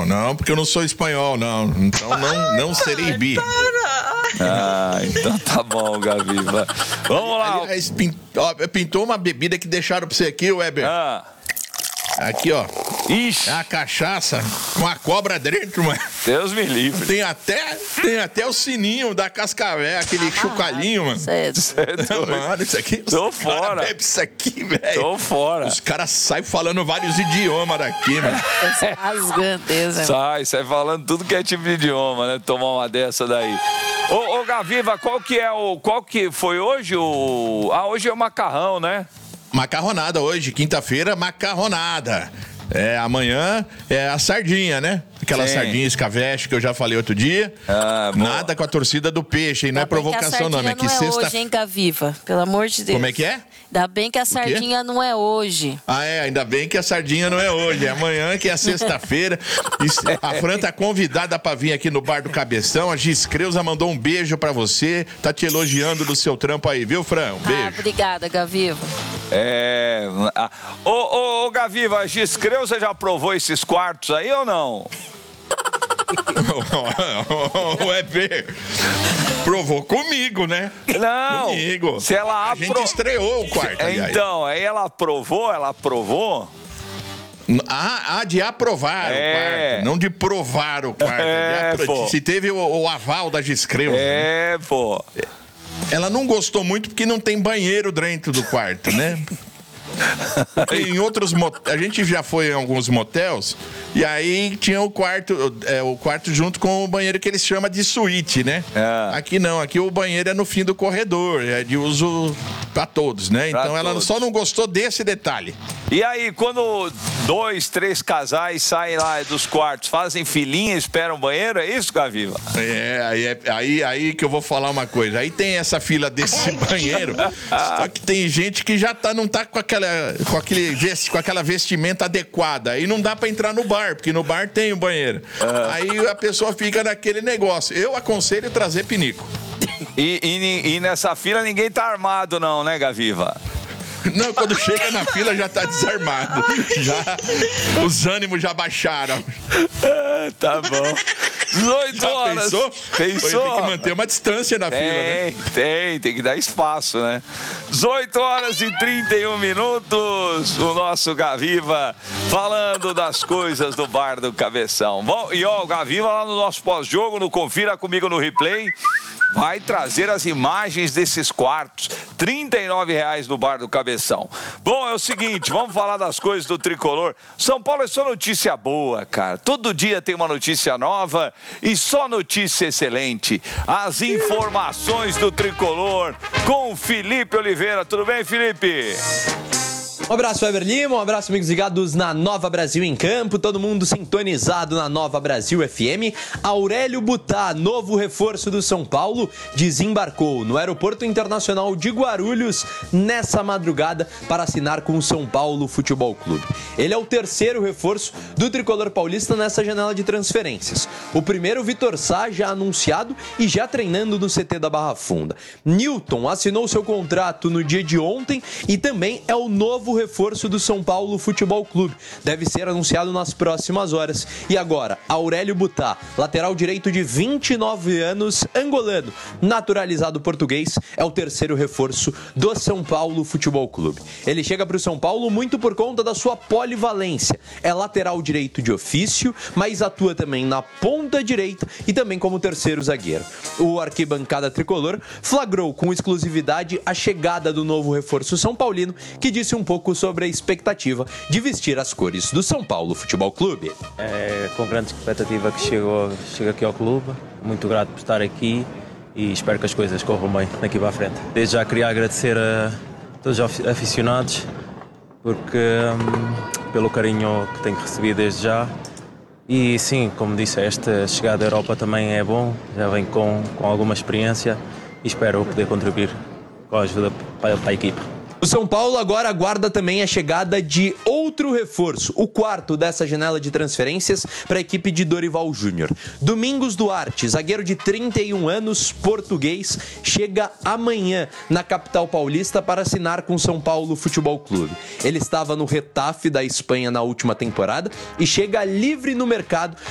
Não, porque eu não sou espanhol, não. Então não serei bi. Então tá bom, Gaviva. Vamos lá. Aliás, pintou uma bebida que deixaram pra você aqui, Weber. Aqui, ó. Ixi. É a cachaça com a cobra dentro, mano. Deus me livre. Tem até o sininho da Cascavel, aquele chocalhinho, mano. Mano, isso aqui. Tô fora. Bebe isso aqui, velho. Tô fora. Os caras saem falando vários idiomas daqui, mano. Sai falando tudo que é tipo de idioma, né? Tomar uma dessa daí. Ô Gaviva, qual que foi hoje hoje é o macarrão, né? Macarronada hoje, quinta-feira, macarronada. Amanhã é a sardinha, né? Aquela sardinha escaveste que eu já falei outro dia. Nada com a torcida do peixe, hein? Não é provocação, não. É que sexta... hoje, hein, Gaviva? Pelo amor de Deus. Como é que é? Ainda bem que a sardinha não é hoje. Ainda bem que a sardinha não é hoje. É amanhã, que é sexta-feira. A Fran tá convidada pra vir aqui no Bar do Cabeção. A Gis Creuza mandou um beijo pra você. Tá te elogiando do seu trampo aí, viu, Fran? Um beijo. Obrigada, Gaviva. Ô, Gaviva, a Gis Creuza já provou esses quartos aí ou não? Weber, provou comigo, né? Não. Comigo. Se ela a gente estreou o quarto, aliás. Então, aí ela aprovou. De aprovar o quarto, não de provar o quarto. Se teve o aval da Gis Creuza. Pô. Ela não gostou muito porque não tem banheiro dentro do quarto, né? Em outros a gente já foi em alguns motels e aí tinha o quarto junto com o banheiro que eles chamam de suíte, né? Aqui não, aqui o banheiro é no fim do corredor, é de uso pra todos, né? Então ela só não gostou desse detalhe. E aí, quando 2, 3 casais saem lá dos quartos, fazem filinha, esperam o banheiro, é isso, Gaviva? Aí que eu vou falar uma coisa. Aí tem essa fila desse banheiro, só que tem gente que já não tá com aquela vestimenta adequada. Aí não dá pra entrar no bar, porque no bar tem o banheiro. Aí a pessoa fica naquele negócio. Eu aconselho trazer pinico. E nessa fila ninguém tá armado não, né, Gaviva? Não, quando chega na fila já tá desarmado. Os ânimos já baixaram. Tá bom. 18 horas. Pensou? Tem que manter uma distância na fila, né? Tem que dar espaço, né? 18 horas e 31 minutos. O nosso Gaviva falando das coisas do Bar do Cabeção. Bom, e o Gaviva lá no nosso pós-jogo, no Confira Comigo no Replay, vai trazer as imagens desses quartos. R$39 no Bar do Cabeção. Bom, é o seguinte, vamos falar das coisas do Tricolor. São Paulo é só notícia boa, cara. Todo dia tem uma notícia nova e só notícia excelente. As informações do Tricolor com o Felipe Oliveira. Tudo bem, Felipe? Um abraço, Weber Lima, um abraço, amigos ligados na Nova Brasil em Campo, todo mundo sintonizado na Nova Brasil FM. Aurélio Butá, novo reforço do São Paulo, desembarcou no Aeroporto Internacional de Guarulhos nessa madrugada para assinar com o São Paulo Futebol Clube. Ele é o terceiro reforço do tricolor paulista nessa janela de transferências. O primeiro, Vitor Sá, já anunciado e já treinando no CT da Barra Funda. Newton assinou seu contrato no dia de ontem e também é o novo reforço do São Paulo Futebol Clube. Deve ser anunciado nas próximas horas. E agora, Aurélio Butá, lateral direito de 29 anos, angolano, naturalizado português, é o terceiro reforço do São Paulo Futebol Clube. Ele chega para o São Paulo muito por conta da sua polivalência. É lateral direito de ofício, mas atua também na ponta direita e também como terceiro zagueiro. O arquibancada tricolor flagrou com exclusividade a chegada do novo reforço são paulino, que disse um pouco sobre a expectativa de vestir as cores do São Paulo Futebol Clube. Com grande expectativa que chego aqui ao clube, muito grato por estar aqui e espero que as coisas corram bem daqui para a frente. Desde já queria agradecer a todos os aficionados pelo carinho que tenho recebido desde já. E sim, como disse, esta chegada à Europa também é bom, já vem com alguma experiência e espero poder contribuir com a ajuda para a equipa. O São Paulo agora aguarda também a chegada de outro reforço, o quarto dessa janela de transferências para a equipe de Dorival Júnior. Domingos Duarte, zagueiro de 31 anos, português, chega amanhã na capital paulista para assinar com o São Paulo Futebol Clube. Ele estava no Getafe da Espanha na última temporada e chega livre no mercado